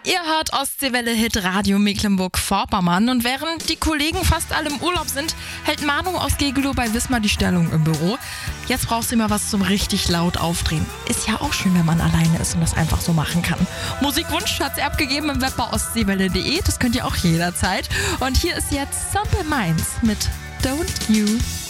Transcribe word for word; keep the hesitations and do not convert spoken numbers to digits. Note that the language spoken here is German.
Ihr hört Ostseewelle Hit Radio Mecklenburg-Vorpommern und während die Kollegen fast alle im Urlaub sind, hält Manu aus Gegelow bei Wismar die Stellung im Büro. Jetzt brauchst du mal was zum richtig laut aufdrehen. Ist ja auch schön, wenn man alleine ist und das einfach so machen kann. Musikwunsch hat sie abgegeben im Web bei ostseewelle punkt de. Das könnt ihr auch jederzeit. Und hier ist jetzt Simple Minds mit Don't You